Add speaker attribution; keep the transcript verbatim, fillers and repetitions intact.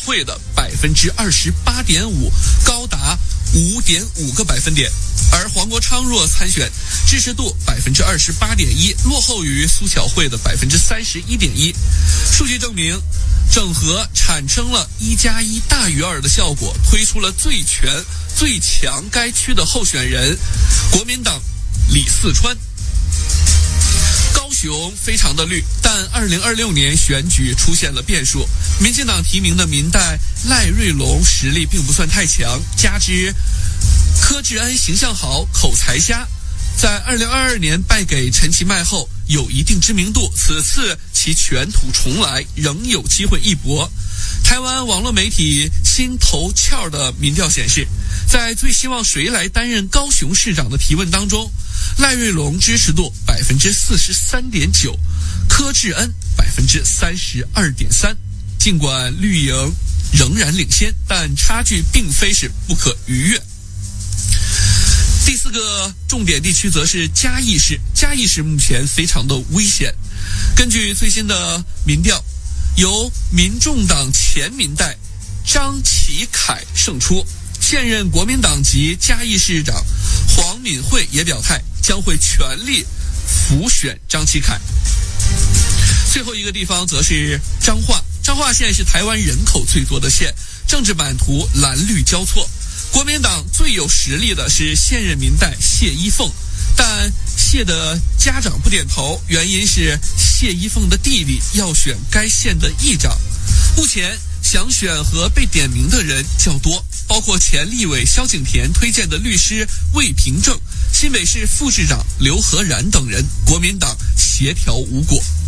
Speaker 1: 会的百分之二十八点五，高达五点五个百分点。而黄国昌若参选，支持度百分之二十八点一，落后于苏巧慧的百分之三十一点一。数据证明，整合产生了一加一大于二的效果，推出了最全最强该区的候选人，国民党李四川。高雄非常的绿，但二零二六年选举出现了变数。民进党提名的民代赖瑞隆实力并不算太强，加之柯志恩形象好，口才佳，在二零二二年败给陈其迈后有一定知名度，此次其卷土重来，仍有机会一搏。台湾网络媒体新头壳的民调显示，在最希望谁来担任高雄市长的提问当中，赖瑞隆支持度百分之四十三点九，柯志恩百分之三十二点三。尽管绿营仍然领先，但差距并非是不可逾越。第四个重点地区则是嘉义市，嘉义市目前非常的危险。根据最新的民调，由民众党前民代张启凯胜出，现任国民党籍嘉义市长黄敏惠也表态将会全力辅选张启凯。最后一个地方则是彰化，彰化县是台湾人口最多的县，政治版图蓝绿交错。国民党最有实力的是现任民代谢依凤，但谢的家长不点头，原因是谢依凤的弟弟要选该县的议长。目前想选和被点名的人较多，包括前立委萧景田推荐的律师魏平正、新北市副市长刘和然等人，国民党协调无果。